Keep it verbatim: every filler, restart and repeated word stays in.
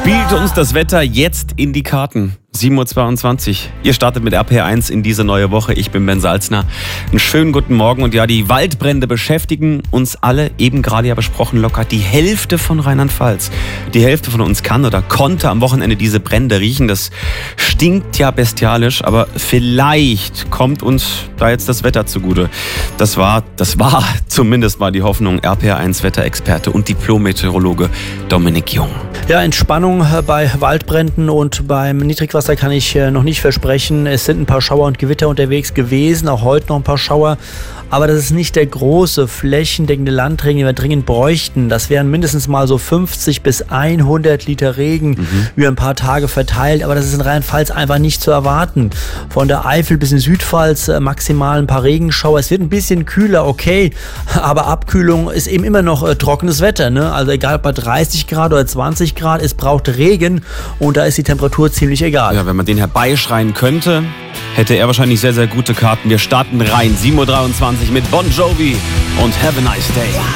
Spielt uns das Wetter jetzt in die Karten. sieben Uhr zweiundzwanzig. Ihr startet mit R P R eins in diese neue Woche. Ich bin Ben Salzner. Einen schönen guten Morgen. Und ja, die Waldbrände beschäftigen uns alle. Eben gerade ja besprochen locker die Hälfte von Rheinland-Pfalz. Die Hälfte von uns kann oder konnte am Wochenende diese Brände riechen. Das stinkt ja bestialisch. Aber vielleicht kommt uns da jetzt das Wetter zugute. Das war, das war zumindest mal die Hoffnung. R P R eins Wetterexperte und Diplom-Meteorologe Dominik Jung. Ja, Entspannung bei Waldbränden und beim Niedrigwasser kann ich noch nicht versprechen. Es sind ein paar Schauer und Gewitter unterwegs gewesen, auch heute noch ein paar Schauer. Aber das ist nicht der große, flächendeckende Landregen, den wir dringend bräuchten. Das wären mindestens mal so fünfzig bis hundert Liter Regen mhm. über ein paar Tage verteilt. Aber das ist in Rheinland-Pfalz einfach nicht zu erwarten. Von der Eifel bis in Südpfalz maximal ein paar Regenschauer. Es wird ein bisschen kühler, okay. Aber Abkühlung ist eben immer noch äh, trockenes Wetter, ne? Also egal ob bei dreißig Grad oder zwanzig Grad, es braucht Regen. Und da ist die Temperatur ziemlich egal. Ja, wenn man den herbeischreien könnte, hätte er wahrscheinlich sehr, sehr gute Karten. Wir starten rein. sieben Uhr dreiundzwanzig mit Bon Jovi und Have a Nice Day.